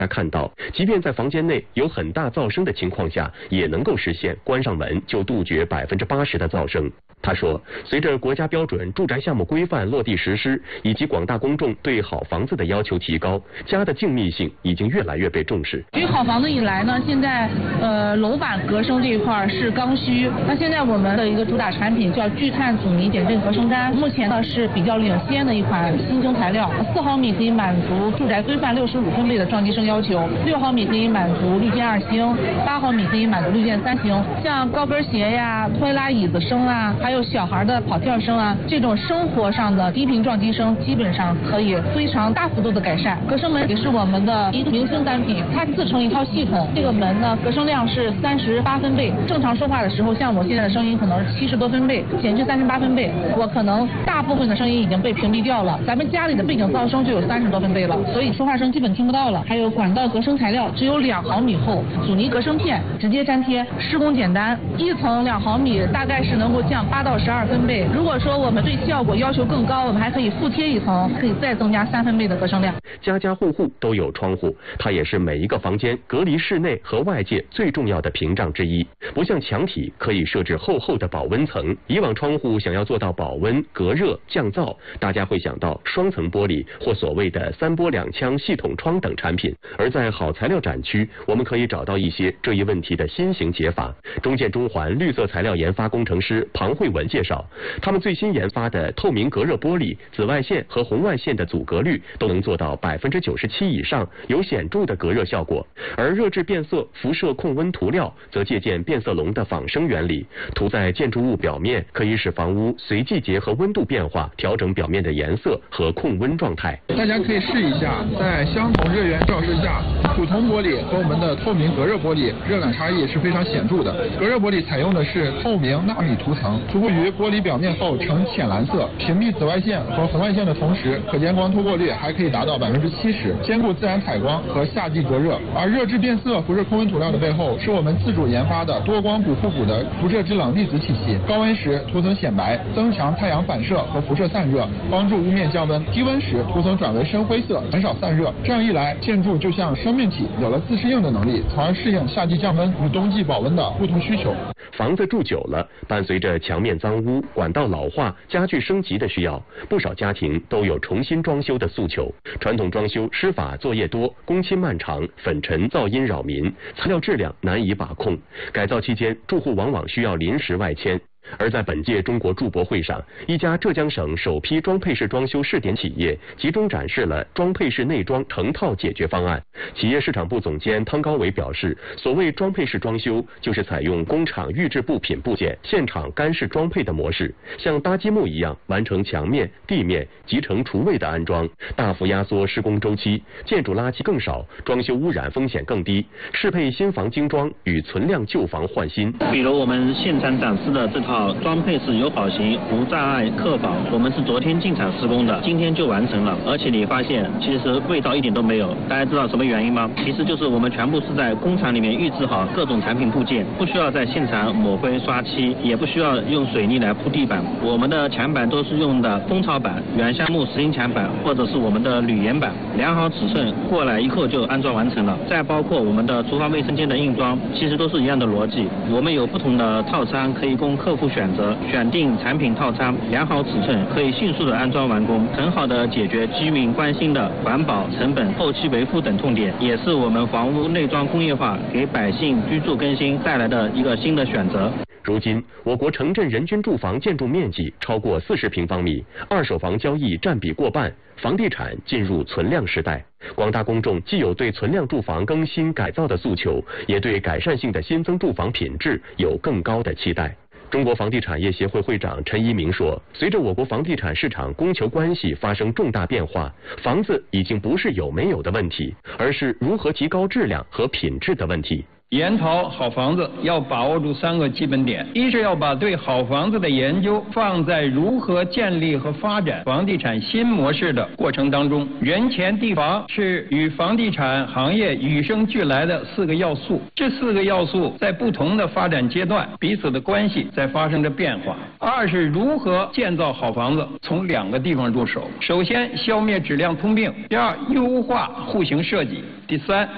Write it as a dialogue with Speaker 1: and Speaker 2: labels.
Speaker 1: 他看到，即便在房间内有很大噪声的情况下，也能够实现关上门就杜绝80%的噪声。他说，随着国家标准住宅项目规范落地实施，以及广大公众对好房子的要求提高，家的静谧性已经越来越被重视。
Speaker 2: 对于好房子以来呢，现在楼板隔声这一块是刚需。那现在我们的一个主打产品叫聚碳阻尼减震隔声毡，目前呢是比较领先的一款新型材料，4毫米可以满足住宅规范65分贝的撞击声要求，6毫米可以满足绿键2星，8毫米可以满足绿键3星。像高跟鞋呀、推拉椅子声啊，还有小孩的跑跳声啊，这种生活上的低频撞击声基本上可以非常大幅度的改善。隔声门也是我们的一个明星单品，它自成一套系统。这个门呢，隔声量是38分贝，正常说话的时候，像我现在的声音可能是70多分贝，减去38分贝，我可能大部分的声音已经被屏蔽掉了。咱们家里的背景噪声就有30多分贝了，所以说话声基本听不到了。还有管道隔声材料只有2毫米厚，阻尼隔声片直接粘贴，施工简单，一层2毫米大概是能够降8到12分贝。如果说我们对效果要求更高，我们还可以附贴一层，可以再增加3分贝的隔声量。
Speaker 1: 家家户户都有窗户，它也是每一个房间隔离室内和外界最重要的屏障之一。不像墙体可以设置厚厚的保温层，以往窗户想要做到保温、隔热、降噪，大家会想到双层玻璃或所谓的3玻2腔系统窗等产品。而在好材料展区，我们可以找到一些这一问题的新型解法。中建中环绿色材料研发工程师庞慧文介绍，他们最新研发的透明隔热玻璃，紫外线和红外线的阻隔率都能做到97%以上，有显著的隔热效果。而热质变色辐射控温涂料则借鉴变色龙的仿生原理，涂在建筑物表面，可以使房屋随季节和温度变化调整表面的颜色和控温状态。
Speaker 3: 大家可以试一下，在相同热源照射下，普通玻璃和我们的透明隔热玻璃热感差异是非常显著的。隔热玻璃采用的是透明纳米涂层，涂于玻璃表面后呈浅蓝色，屏蔽紫外线和红外线的同时，可见光透过率还可以达到70%，兼顾自然采光和夏季隔热。而热质变色辐射控温涂料的背后，是我们自主研发的多光补复补的辐射制冷粒子体系，高温时涂层显白，增强太阳反射和辐射散热，帮助屋面降温；低温时涂层转为深灰色，减少散热。这样一来，建筑就像生命体，有了自适应的能力，从而适应夏季降温与冬季保温的不同需求。
Speaker 1: 房子住久了，伴随着墙面脏污、管道老化、家具升级的需要，不少家庭都有重新装修的诉求。传统装修施法作业多，工期漫长，粉尘噪音扰民，材料质量难以把控。改造期间，住户往往需要临时外迁。而在本届中国住博会上，一家浙江省首批装配式装修试点企业集中展示了装配式内装成套解决方案。企业市场部总监汤高伟表示，所谓装配式装修，就是采用工厂预制部品部件现场干式装配的模式，像搭积木一样完成墙面、地面、集成厨卫的安装，大幅压缩施工周期，建筑垃圾更少，装修污染风险更低，适配新房精装与存量旧房换新。
Speaker 4: 比如我们现场展示的这套装配式友好型无障碍客房，我们是昨天进场施工的，今天就完成了。而且你发现其实味道一点都没有，大家知道什么原因吗？其实就是我们全部是在工厂里面预制好各种产品部件，不需要在现场抹灰刷漆，也不需要用水泥来铺地板。我们的墙板都是用的蜂巢板、原橡木实心墙板或者是我们的铝岩板，量好尺寸过来一扣就安装完成了。再包括我们的厨房卫生间的硬装，其实都是一样的逻辑。我们有不同的套餐可以供客户选择，选定产品套餐，量好尺寸，可以迅速的安装完工，很好的解决居民关心的环保、成本、后期维护等痛点，也是我们房屋内装工业化给百姓居住更新带来的一个新的选择。
Speaker 1: 如今，我国城镇人均住房建筑面积超过40平方米，二手房交易占比过半，房地产进入存量时代。广大公众既有对存量住房更新改造的诉求，也对改善性的新增住房品质有更高的期待。中国房地产业协会会长陈一鸣说，随着我国房地产市场供求关系发生重大变化，房子已经不是有没有的问题，而是如何提高质量和品质的问题。
Speaker 5: 研讨好房子要把握住3个基本点：一是要把对好房子的研究放在如何建立和发展房地产新模式的过程当中，人钱地房是与房地产行业与生俱来的4个要素，这4个要素在不同的发展阶段彼此的关系在发生着变化。二是如何建造好房子，从2个地方入手：首先消灭质量通病，第二优化户型设计，第三